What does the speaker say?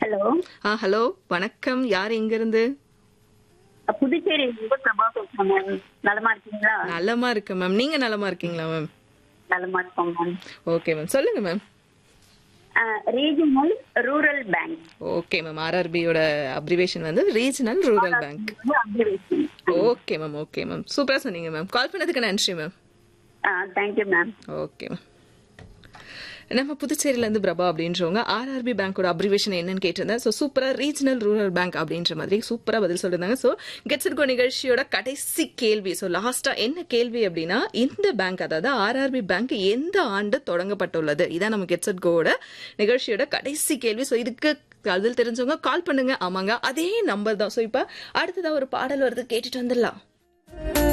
Hello. Hello. வணக்கம். யார் எங்கிருந்து? புதுச்சேரி பிரபா பேசுறேன் மேம். நலமா இருக்கீங்களா? நலமா இருக்கேன் மேம். நீங்க நலமா இருக்கீங்களா மேம்? நலமா இருக்கோம் மேம். Okay ma'am. சொல்லுங்க ma'am. Regional rural bank. Okay ma'am. ஆர்ஆர்பியோட abbreviation வந்து regional rural bank. Okay ma'am. Okay ma'am. சூப்பரா சொன்னீங்க மேம். கால் பண்ணதுக்கு நன்றி ma'am. Thank you ma'am. Okay ma'am. நம்ம புதுச்சேரியில இருந்து பிரபா அப்படின்றவங்க ஆர்ஆர்பி பேங்கோட அப்ரிவேஷன் என்னன்னு கேட்டிருந்தேன். ஸோ சூப்பரா ரீஜனல் ரூரல் பேங்க் அப்படின்ற மாதிரி சூப்பரா பதில் சொல்லியிருந்தாங்க. ஸோ கெட்ஸ் இட் கோ நிகழ்ச்சியோட கடைசி கேள்வி. ஸோ லாஸ்டா என்ன கேள்வி அப்படின்னா, இந்த பேங்க் அதாவது ஆர்ஆர்பி பேங்க் எந்த ஆண்டு தொடங்கப்பட்டுள்ளது? இதான் நம்ம கெட்ஸ் இட் கோட நிகழ்ச்சியோட கடைசி கேள்வி. ஸோ இதுக்கு பதில் தெரிஞ்சவங்க கால் பண்ணுங்க. ஆமாங்க, அதே நம்பர் தான். ஸோ இப்போ அடுத்ததா ஒரு பாடல் வருது, கேட்டுட்டு வந்துடலாம்.